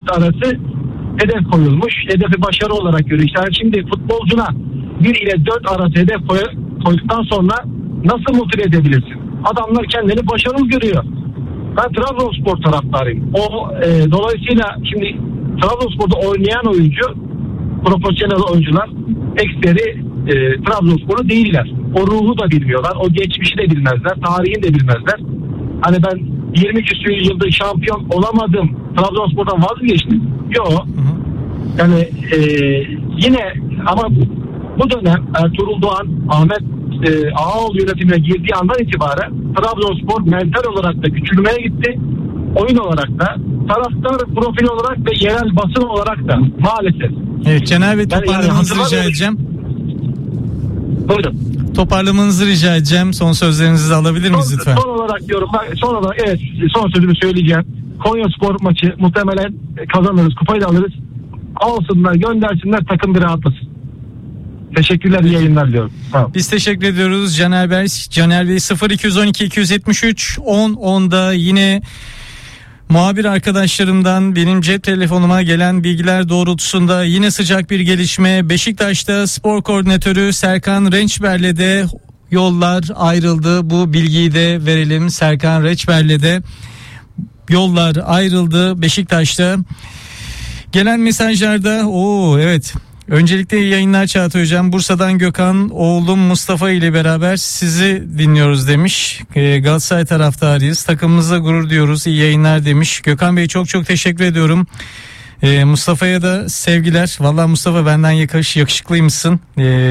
arası hedef koyulmuş. Hedefi başarı olarak görüyor. İşte şimdi futbolcuna 1 ile 4 arası hedef koyduktan sonra nasıl motive edebilirsin? Adamlar kendini başarılı görüyor. Ben Trabzonspor taraftarıyım. Dolayısıyla şimdi Trabzonspor'da oynayan oyuncu, profesyonel oyuncular eksperi Trabzonspor'u değiller. O ruhu da bilmiyorlar. O geçmişi de bilmezler. Tarihini de bilmezler. Hani ben 20 küsur yılda şampiyon olamadım, Trabzonspor'dan vazgeçtim. Yok. Yani yine ama bu dönem Ertuğrul Doğan, Ahmet Ağaoğlu yönetimine girdiği andan itibaren Trabzonspor mental olarak da küçülmeye gitti. Oyun olarak da, taraftar profil olarak ve yerel basın olarak da maalesef. Evet, Caner Bey, toparlamanızı rica edeceğim. Buyurun. Toparlamanızı rica edeceğim. Son sözlerinizi de alabilir miyiz lütfen? Son olarak diyorum. Son olarak evet, son sözümü söyleyeceğim. Konyaspor maçı muhtemelen kazanırız. Kupayı da alırız. Alsınlar, göndersinler, takım bir rahatlasın. Teşekkürler, iyi yayınlar diliyorum. Tamam. Biz teşekkür ediyoruz Caner Bey 0212 273 10'da yine muhabir arkadaşlarımdan benim cep telefonuma gelen bilgiler doğrultusunda yine sıcak bir gelişme. Beşiktaş'ta spor koordinatörü Serkan Rençber'le de yollar ayrıldı. Bu bilgiyi de verelim. Serkan Rençber'le de yollar ayrıldı Beşiktaş'ta. Gelen mesajlarda evet. Öncelikle iyi yayınlar Çağatay Hocam. Bursa'dan Gökhan, oğlum Mustafa ile beraber sizi dinliyoruz demiş. Galatasaray taraftarıyız. Takımımıza gurur diyoruz. İyi yayınlar demiş. Gökhan Bey çok teşekkür ediyorum. Mustafa'ya da sevgiler. Vallahi Mustafa benden yakışıklıymışsın.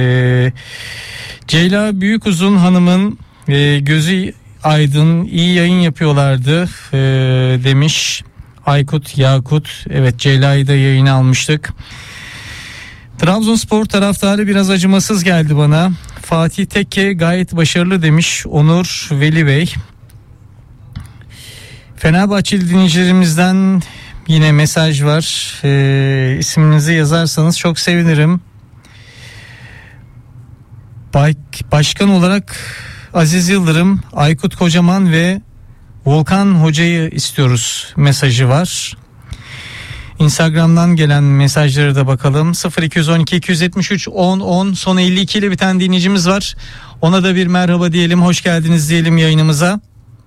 Ceyla Büyükuzun Hanım'ın gözü aydın, iyi yayın yapıyorlardı demiş. Aykut Yakut. Evet, Ceyla'yı da yayına almıştık. Trabzonspor taraftarı biraz acımasız geldi bana. Fatih Tekke gayet başarılı demiş Onur Veli Bey. Fenerbahçeli dinleyicilerimizden yine mesaj var. İsminizi yazarsanız çok sevinirim. Başkan olarak Aziz Yıldırım, Aykut Kocaman ve Volkan Hoca'yı istiyoruz mesajı var. Instagram'dan gelen mesajlara da bakalım. 0212 273 10 son 52 ile biten dinleyicimiz var. Ona da bir merhaba diyelim, hoş geldiniz diyelim yayınımıza.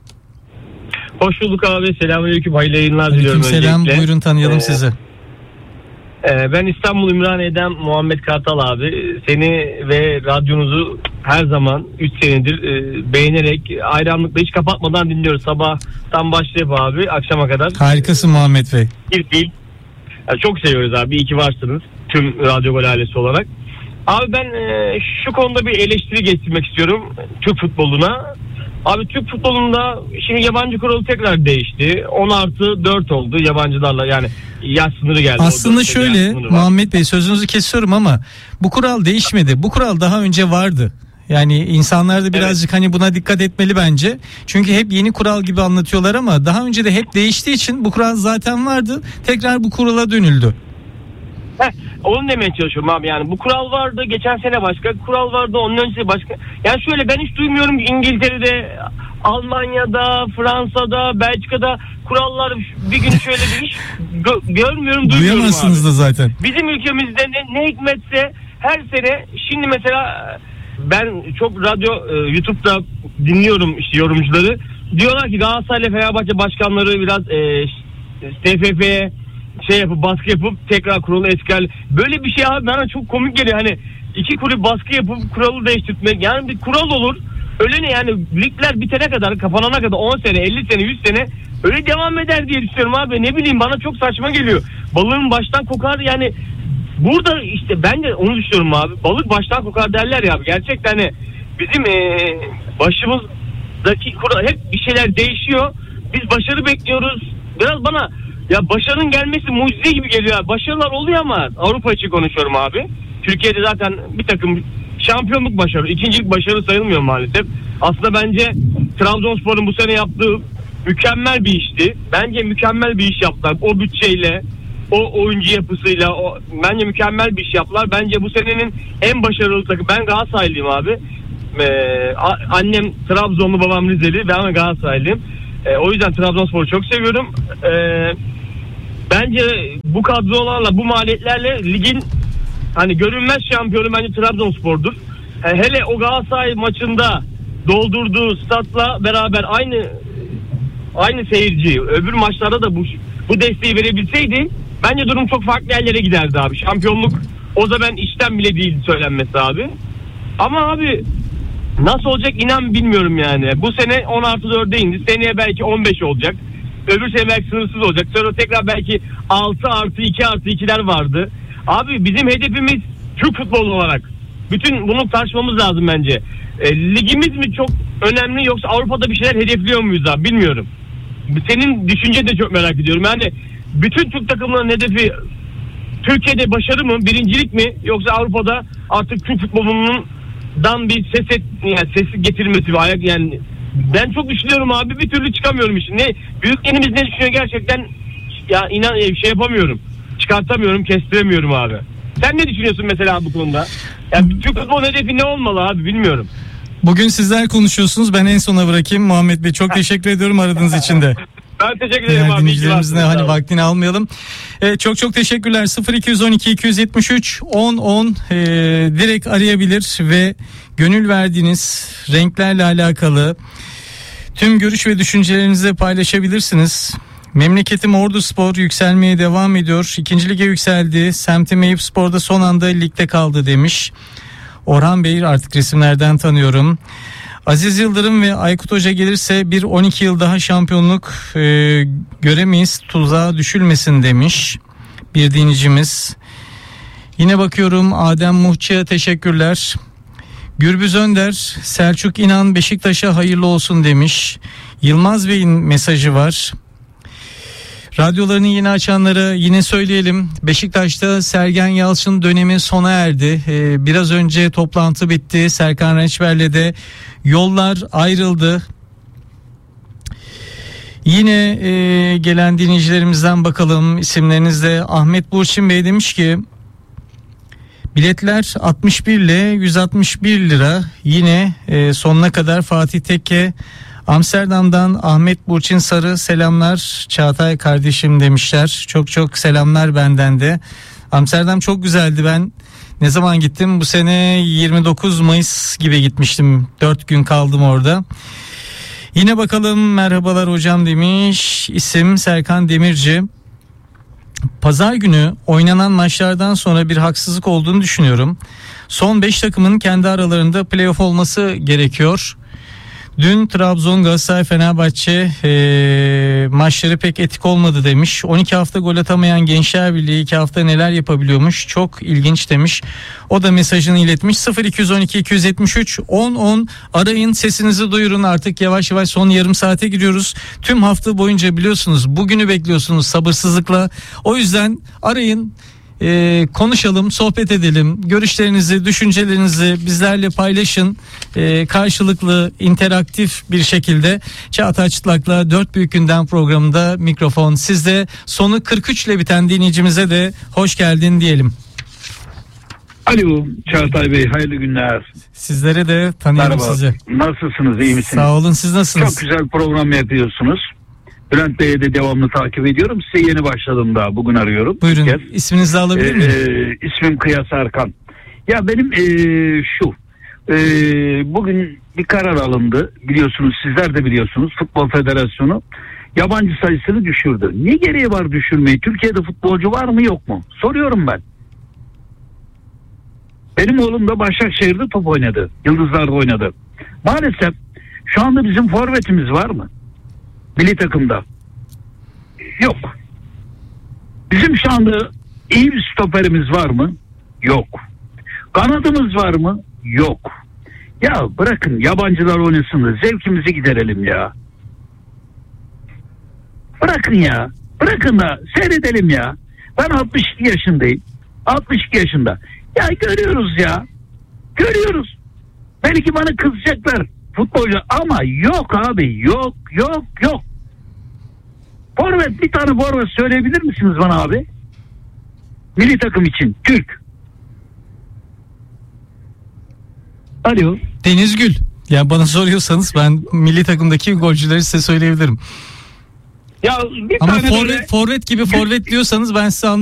Hoş bulduk abi, selamünaleyküm, hayırlı yayınlar diliyorum. Selam, buyurun tanıyalım sizi. Ben İstanbul Ümraniye'den Muhammed Kartal abi. Seni ve radyonuzu her zaman 3 senedir beğenerek, hayranlıkla hiç kapatmadan dinliyoruz. Sabahtan başlayıp abi akşama kadar. Harikasın Muhammed Bey. Yani çok seviyoruz abi, iyi ki varsınız tüm Radyo Gol ailesi olarak. Abi ben şu konuda bir eleştiri getirmek istiyorum Türk futboluna. Abi Türk futbolunda şimdi yabancı kuralı tekrar değişti. 10+4 oldu yabancılarla, yani yaş sınırı geldi. Aslında şöyle Muhammed Bey, sözünüzü kesiyorum ama bu kural değişmedi. Bu kural daha önce vardı. Yani insanlar da birazcık hani buna dikkat etmeli bence. Çünkü hep yeni kural gibi anlatıyorlar ama daha önce de hep değiştiği için bu kural zaten vardı. Tekrar bu kurala dönüldü. Onu demeye çalışıyorum abi, yani bu kural vardı, geçen sene başka kural vardı, onun öncesi başka. Yani şöyle, ben hiç duymuyorum ki İngiltere'de, Almanya'da, Fransa'da, Belçika'da kurallar bir gün şöyle bir iş görmüyorum, duymuyorum. Duyamazsınız abi da zaten. Bizim ülkemizde ne hikmetse her sene, şimdi mesela ben çok YouTube'da dinliyorum işte yorumcuları. Diyorlar ki Galatasaray ile Fenerbahçe başkanları biraz TFF'ye baskı yapıp tekrar kuralı eski. Böyle bir şey abi bana çok komik geliyor. Hani iki kulüp baskı yapıp kuralı değiştirmek. Yani bir kural olur. Öyle ne yani, ligler bitene kadar, kapanana kadar 10 sene, 50 sene, 100 sene öyle devam eder diye düşünüyorum abi. Ne bileyim, bana çok saçma geliyor. Balığın baştan kokar yani. Burada işte ben de onu düşünüyorum abi. Balık baştan kokar derler ya abi. Gerçekten hani bizim başımızdaki kural, hep bir şeyler değişiyor. Biz başarı bekliyoruz. Biraz bana ya başarının gelmesi mucize gibi geliyor. Başarılar oluyor ama Avrupa için konuşuyorum abi. Türkiye'de zaten bir takım şampiyonluk başarı, ikincilik başarı sayılmıyor maalesef. Aslında bence Trabzonspor'un bu sene yaptığı mükemmel bir işti. Bence mükemmel bir iş yaptılar. O bütçeyle, o oyuncu yapısıyla bence mükemmel bir iş yaptılar. Bence bu senenin en başarılı takımı. Ben Galatasaraylıyım abi. Annem Trabzonlu, babam Rizeli. Ben Galatasaraylıyım. O yüzden Trabzonspor'u çok seviyorum. bence bu kadrolarla, bu maliyetlerle ligin hani görünmez şampiyonu bence Trabzonspor'dur. Hele o Galatasaray maçında doldurduğu statla beraber aynı seyirci öbür maçlarda da bu desteği verebilseydi bence durum çok farklı yerlere giderdi abi. Şampiyonluk o zaman işten bile değil söylenmesi abi. Ama abi nasıl olacak inan bilmiyorum yani. Bu sene 10+4'e indi. Seneye belki 15 olacak. Öbür sene belki sınırsız olacak. Sonra tekrar belki 6+2+2'ler vardı. Abi bizim hedefimiz Türk futbolu olarak. Bütün bunu tartışmamız lazım bence. Ligimiz mi çok önemli yoksa Avrupa'da bir şeyler hedefliyor muyuz abi bilmiyorum. Senin düşünceni de çok merak ediyorum. Yani bütün Türk takımlarının hedefi Türkiye'de başarı mı, birincilik mi yoksa Avrupa'da artık Türk futbolundan bir ses getirmesi ayak yani ben çok düşünüyorum abi bir türlü çıkamıyorum işin. Büyüklerimiz ne düşünüyor gerçekten ya inan şey yapamıyorum. Çıkartamıyorum, kestiremiyorum abi. Sen ne düşünüyorsun mesela bu konuda? Yani Türk futbol hedefi ne olmalı abi bilmiyorum. Bugün sizler konuşuyorsunuz. Ben en sona bırakayım. Muhammed Bey çok teşekkür ediyorum aradığınız için de. Ben teşekkür ederim abi. Dinleyicilerimizin hani vaktini almayalım. Çok teşekkürler. 0212 273 10 direkt arayabilir ve gönül verdiğiniz renklerle alakalı tüm görüş ve düşüncelerinizi paylaşabilirsiniz. Memleketim Orduspor yükselmeye devam ediyor. 2. lige yükseldi. Semtim Eyüpspor'da son anda ligde kaldı demiş. Orhan Bey artık resimlerden tanıyorum. Aziz Yıldırım ve Aykut Hoca gelirse bir 12 yıl daha şampiyonluk göremeyiz. Tuzağa düşülmesin demiş bir dinleyicimiz. Yine bakıyorum Adem Muhçı'ya teşekkürler. Gürbüz Önder, Selçuk İnan Beşiktaş'a hayırlı olsun demiş. Yılmaz Bey'in mesajı var. Radyolarını yeni açanlara yine söyleyelim. Beşiktaş'ta Sergen Yalçın dönemi sona erdi. Biraz önce toplantı bitti. Serkan Reçber'le de yollar ayrıldı. Yine gelen dinleyicilerimizden bakalım. İsimlerinizde Ahmet Burçin Bey demiş ki biletler 61 ile 161 lira. Yine sonuna kadar Fatih Tekke Amsterdam'dan Ahmet Burçin Sarı selamlar Çağatay kardeşim demişler. Çok selamlar benden de. Amsterdam çok güzeldi. Ben ne zaman gittim? Bu sene 29 Mayıs gibi gitmiştim. 4 gün kaldım orada. Yine bakalım merhabalar hocam demiş. İsim Serkan Demirci. Pazar günü oynanan maçlardan sonra bir haksızlık olduğunu düşünüyorum. Son 5 takımın kendi aralarında playoff olması gerekiyor. Dün Trabzon, Galatasaray, Fenerbahçe maçları pek etik olmadı demiş. 12 hafta gol atamayan Gençler Birliği 2 hafta neler yapabiliyormuş. Çok ilginç demiş. O da mesajını iletmiş. 0212 273 10 arayın, sesinizi duyurun. Artık yavaş yavaş son yarım saate giriyoruz. Tüm hafta boyunca biliyorsunuz bugünü bekliyorsunuz sabırsızlıkla. O yüzden arayın. Konuşalım, sohbet edelim. Görüşlerinizi, düşüncelerinizi bizlerle paylaşın. Karşılıklı, interaktif bir şekilde Çağatay Çıtlak'la 4 Büyük Gündem programında mikrofon sizde. Sonu 43 ile biten dinleyicimize de hoş geldin diyelim. Alo Çağatay Bey, hayırlı günler. Sizlere de tanıyalım. Merhaba. Sizi. Nasılsınız, iyi misiniz? Sağ olun, siz nasılsınız? Çok güzel program yapıyorsunuz. Bülent Bey'e de devamlı takip ediyorum. Size yeni başladım daha. Bugün arıyorum. Buyurun. İsminizi alabilir miyim? İsmim Kıyas Erkan. Ya benim bugün bir karar alındı. Biliyorsunuz, sizler de biliyorsunuz. Futbol Federasyonu yabancı sayısını düşürdü. Ne gereği var düşürmeyi? Türkiye'de futbolcu var mı yok mu? Soruyorum ben. Benim oğlum da Başakşehir'de top oynadı. Yıldızlar'da oynadı. Maalesef şu anda bizim forvetimiz var mı? Milli takımda. Yok. Bizim şu anda iyi bir stoperimiz var mı? Yok. Kanadımız var mı? Yok. Ya bırakın yabancılar oynasın da zevkimizi giderelim ya. Bırakın ya. Bırakın da seyredelim ya. Ben 62 yaşındayım. 62 yaşında. Ya görüyoruz ya. Görüyoruz. Belki bana kızacaklar futbolcu ama yok abi. Yok. Forvet, bir tane forvet söyleyebilir misiniz bana abi? Milli takım için Türk. Alo. Deniz Gül. Ya bana soruyorsanız ben milli takımdaki golcüleri size söyleyebilirim. Ya bir Ama tane böyle forvet gibi forvet diyorsanız ben size